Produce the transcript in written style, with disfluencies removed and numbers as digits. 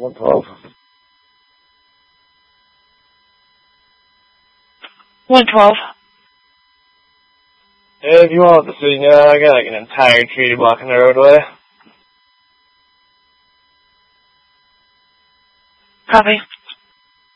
112. 112. If you want the city now, I got like an entire tree blocking the roadway. Copy.